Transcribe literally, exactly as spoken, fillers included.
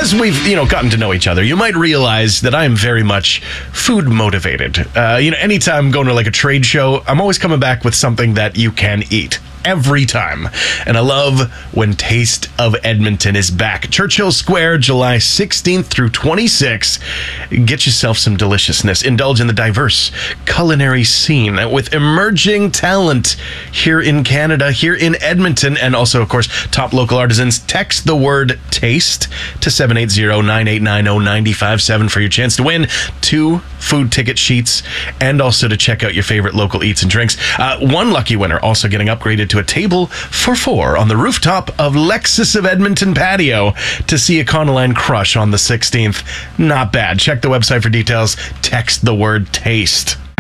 as we've, you know, gotten to know each other, you might realize that I am very much food motivated. Uh, you know, anytime I'm going to like a trade show, I'm always coming back with something that you can eat. Every time. And I love when Taste of Edmonton is back. Churchill Square, July sixteenth through twenty-sixth. Get yourself some deliciousness. Indulge in the diverse culinary scene with emerging talent here in Canada, here in Edmonton, and also, of course, top local artisans. Text the word TASTE to seven eight zero, nine eight nine zero, nine five seven for your chance to win two food ticket sheets and also to check out your favorite local eats and drinks. Uh, one lucky winner also getting upgraded to a table for four on the rooftop of Lexus of Edmonton patio to see a Econoline Crush on the sixteenth. Not bad. Check the website for details. Text the word TASTE.